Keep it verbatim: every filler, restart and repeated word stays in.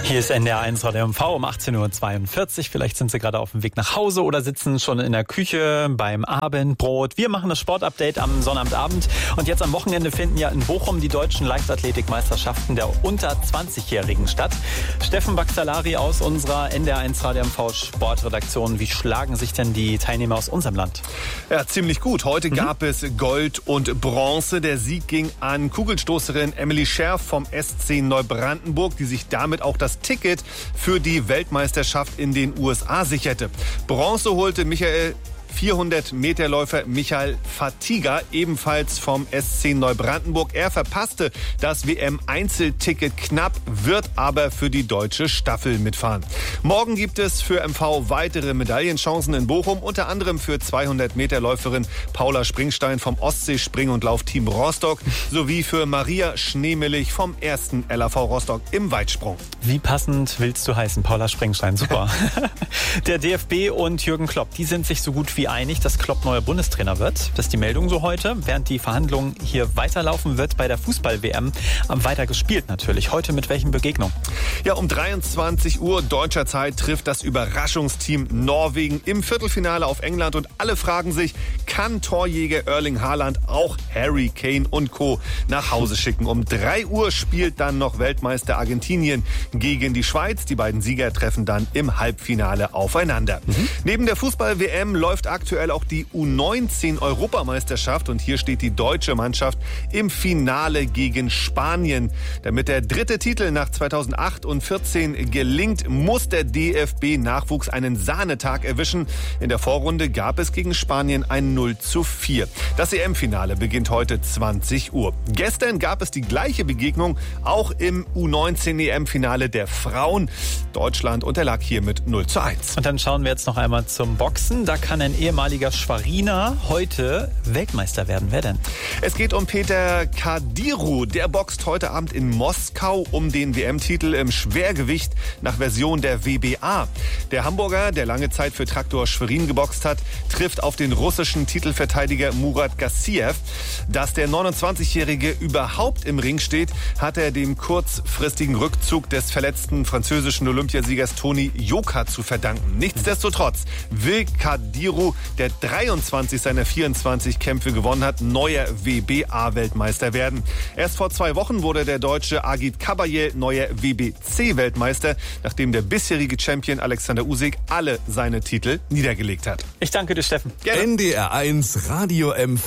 Hier ist N D R eins Radio M V um achtzehn Uhr zweiundvierzig. Vielleicht sind Sie gerade auf dem Weg nach Hause oder sitzen schon in der Küche beim Abendbrot. Wir machen das Sportupdate am Sonnabendabend. Und jetzt am Wochenende finden ja in Bochum die deutschen Leichtathletikmeisterschaften der unter zwanzig-Jährigen statt. Steffen Baxalari aus unserer N D R eins Radio M V Sportredaktion. Wie schlagen sich denn die Teilnehmer aus unserem Land? Ja, ziemlich gut. Heute mhm. gab es Gold und Bronze. Der Sieg ging an Kugelstoßerin Emily Scherf vom S C Neubrandenburg, die sich damit auch das Ticket für die Weltmeisterschaft in den U S A sicherte. Bronze holte Michael vierhundert-Meterläufer Michael Fatiga, ebenfalls vom S C Neubrandenburg. Er verpasste das W M-Einzelticket knapp, wird aber für die deutsche Staffel mitfahren. Morgen gibt es für M V weitere Medaillenchancen in Bochum, unter anderem für zweihundert-Meterläuferin Paula Springstein vom Ostsee-Spring- und Laufteam Rostock sowie für Maria Schneemelich vom ersten L A V Rostock im Weitsprung. Wie passend willst du heißen, Paula Springstein, super. Der D F B und Jürgen Klopp, die sind sich so gut wie einig, dass Klopp neuer Bundestrainer wird. Das ist die Meldung so heute. Während die Verhandlungen hier weiterlaufen, wird bei der Fußball-W M weiter gespielt natürlich. Heute mit welchen Begegnungen? Ja, um dreiundzwanzig Uhr deutscher Zeit trifft das Überraschungsteam Norwegen im Viertelfinale auf England. Und alle fragen sich, kann Torjäger Erling Haaland auch Harry Kane und Co. nach Hause schicken? Um drei Uhr spielt dann noch Weltmeister Argentinien gegen die Schweiz. Die beiden Sieger treffen dann im Halbfinale aufeinander. Mhm. Neben der Fußball-W M läuft aktuell auch die U neunzehn Europameisterschaft und hier steht die deutsche Mannschaft im Finale gegen Spanien. Damit der dritte Titel nach zweitausendacht und vierzehn gelingt, muss der D F B-Nachwuchs einen Sahnetag erwischen. In der Vorrunde gab es gegen Spanien ein null zu vier. Das E M-Finale beginnt heute zwanzig Uhr. Gestern gab es die gleiche Begegnung auch im U neunzehn E M-Finale der Frauen. Deutschland unterlag hier mit null zu eins. Und dann schauen wir jetzt noch einmal zum Boxen. Da kann ein ehemaliger Schweriner heute Weltmeister werden. Wer denn? Es geht um Peter Kadiru. Der boxt heute Abend in Moskau um den W M-Titel im Schwergewicht nach Version der W B A. Der Hamburger, der lange Zeit für Traktor Schwerin geboxt hat, trifft auf den russischen Titelverteidiger Murat Gassiev. Dass der neunundzwanzigjährige überhaupt im Ring steht, hat er dem kurzfristigen Rückzug des verletzten französischen Olympiasiegers Toni Joka zu verdanken. Nichtsdestotrotz will Kadiru, der dreiundzwanzig seiner vierundzwanzig Kämpfe gewonnen hat, neuer W B A-Weltmeister werden. Erst vor zwei Wochen wurde der Deutsche Agit Kabayel neuer W B C-Weltmeister, nachdem der bisherige Champion Alexander Usyk alle seine Titel niedergelegt hat. Ich danke dir, Steffen. Gerne. N D R eins Radio M V